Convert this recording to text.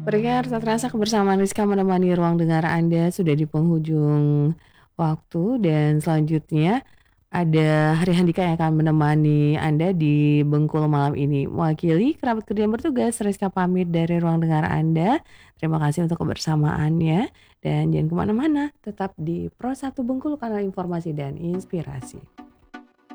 Pendengar, tak terasa kebersamaan Rizka menemani ruang dengar Anda sudah di penghujung waktu dan selanjutnya ada Hari Handika yang akan menemani Anda di Bengkulu malam ini. Mewakili kerabat kerja yang bertugas, Rizka pamit dari ruang dengar Anda. Terima kasih untuk kebersamaannya dan jangan kemana-mana, tetap di Pro 1 Bengkulu, kanal informasi dan inspirasi.